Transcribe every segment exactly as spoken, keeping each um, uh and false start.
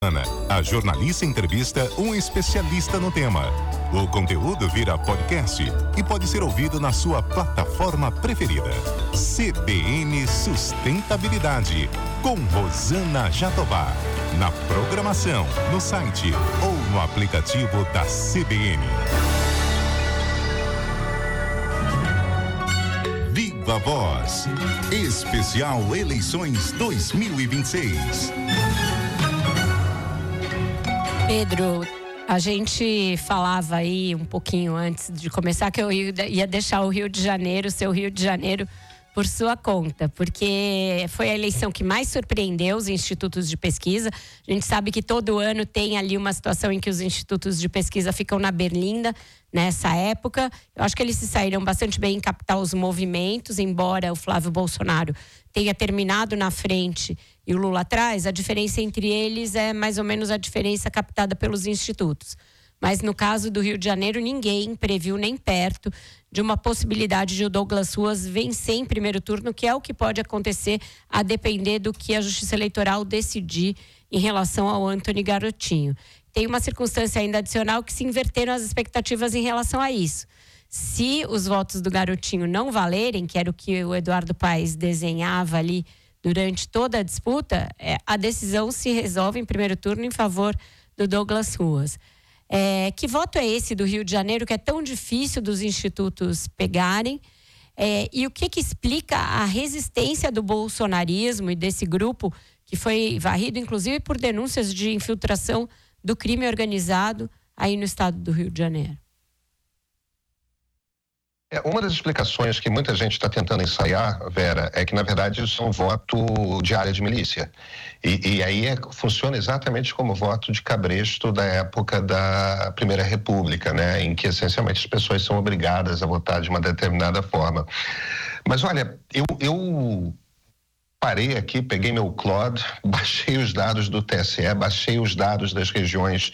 A jornalista entrevista um especialista no tema. O conteúdo vira podcast e pode ser ouvido na sua plataforma preferida. C B N Sustentabilidade, com Rosana Jatobá. Na programação, no site ou no aplicativo da C B N. Viva Voz, especial Eleições dois mil e vinte e seis. Pedro, a gente falava aí um pouquinho antes de começar que eu ia deixar o Rio de Janeiro, seu Rio de Janeiro, por sua conta, porque foi a eleição que mais surpreendeu os institutos de pesquisa. A gente sabe que todo ano tem ali uma situação em que os institutos de pesquisa ficam na berlinda nessa época. Eu acho que eles se saíram bastante bem em captar os movimentos, embora o Flávio Bolsonaro tenha terminado na frente e o Lula atrás, a diferença entre eles é mais ou menos a diferença captada pelos institutos. Mas no caso do Rio de Janeiro, ninguém previu nem perto de uma possibilidade de o Douglas Ruas vencer em primeiro turno, que é o que pode acontecer a depender do que a Justiça Eleitoral decidir em relação ao Antony Garotinho. Tem uma circunstância ainda adicional que se inverteram as expectativas em relação a isso. Se os votos do Garotinho não valerem, que era o que o Eduardo Paes desenhava ali durante toda a disputa, a decisão se resolve em primeiro turno em favor do Douglas Ruas. É, que voto é esse do Rio de Janeiro que é tão difícil dos institutos pegarem? É, e o que, que explica a resistência do bolsonarismo e desse grupo que foi varrido, inclusive, por denúncias de infiltração do crime organizado aí no estado do Rio de Janeiro? É, uma das explicações que muita gente está tentando ensaiar, Vera, é que, na verdade, isso é um voto de área de milícia. E, e aí é, funciona exatamente como o voto de cabresto da época da Primeira República, né? Em que, essencialmente, as pessoas são obrigadas a votar de uma determinada forma. Mas, olha, eu... eu... parei aqui, peguei meu Claude, baixei os dados do T S E, baixei os dados das regiões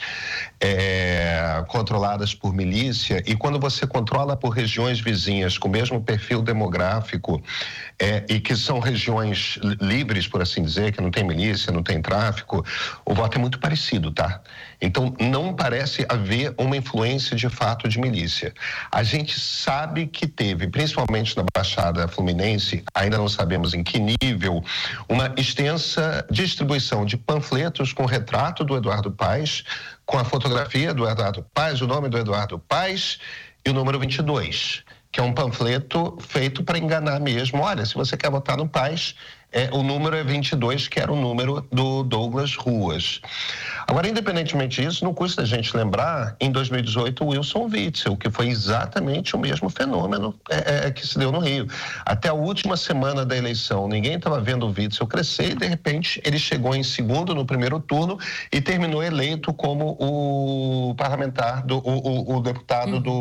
é, controladas por milícia, e quando você controla por regiões vizinhas com o mesmo perfil demográfico é, e que são regiões livres, por assim dizer, que não tem milícia, não tem tráfico, o voto é muito parecido, tá? Então, não parece haver uma influência de fato de milícia. A gente sabe que teve, principalmente na Baixada Fluminense, ainda não sabemos em que nível, uma extensa distribuição de panfletos com o retrato do Eduardo Paes, com a fotografia do Eduardo Paes, o nome do Eduardo Paes e o número vinte e dois, que é um panfleto feito para enganar mesmo. Olha, se você quer votar no Paes, é, o número é vinte e dois, que era o número do Douglas Ruas. Agora, independentemente disso, não custa a gente lembrar, em dois mil e dezoito, o Wilson Witzel, que foi exatamente o mesmo fenômeno é, é, que se deu no Rio. Até a última semana da eleição, ninguém estava vendo o Witzel crescer e, de repente, ele chegou em segundo no primeiro turno e terminou eleito como o parlamentar, do, o, o, o deputado do,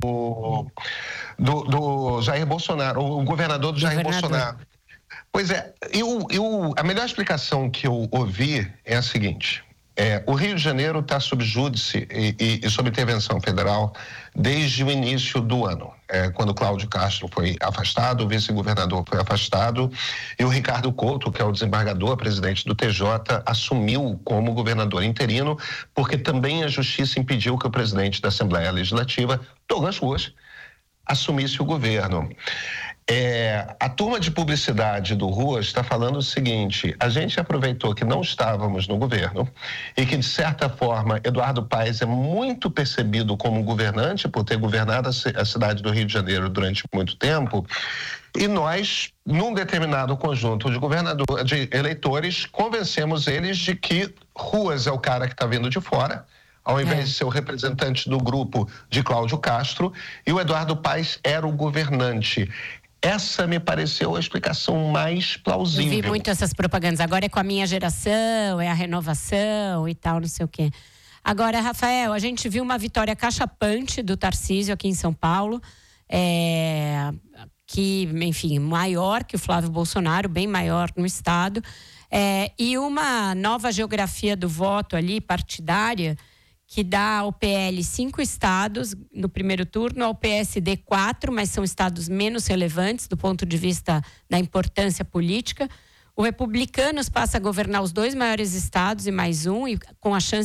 do, do Jair Bolsonaro, o governador do Jair governador. Bolsonaro. Pois é, eu, eu, a melhor explicação que eu ouvi é a seguinte: é, o Rio de Janeiro está sob júdice e, e, e sob intervenção federal desde o início do ano, é, quando Cláudio Castro foi afastado, o vice-governador foi afastado e o Ricardo Couto, que é o desembargador, presidente do T J, assumiu como governador interino, porque também a justiça impediu que o presidente da Assembleia Legislativa, Douglas Ruas, assumisse o governo. É, a turma de publicidade do Ruas está falando o seguinte: a gente aproveitou que não estávamos no governo e que, de certa forma, Eduardo Paes é muito percebido como governante por ter governado a cidade do Rio de Janeiro durante muito tempo, e nós, num determinado conjunto de governador, de eleitores, convencemos eles de que Ruas é o cara que está vindo de fora, ao invés é. de ser o representante do grupo de Cláudio Castro, e o Eduardo Paes era o governante. Essa me pareceu a explicação mais plausível. Eu vi muito essas propagandas. Agora é com a minha geração, é a renovação e tal, não sei o quê. Agora, Rafael, a gente viu uma vitória cachapante do Tarcísio aqui em São Paulo, é, que, enfim, maior que o Flávio Bolsonaro, bem maior no estado, é, e uma nova geografia do voto ali, partidária, que dá ao P L cinco estados no primeiro turno, ao P S D quatro, mas são estados menos relevantes do ponto de vista da importância política. O Republicanos passa a governar os dois maiores estados e mais um, e com a chance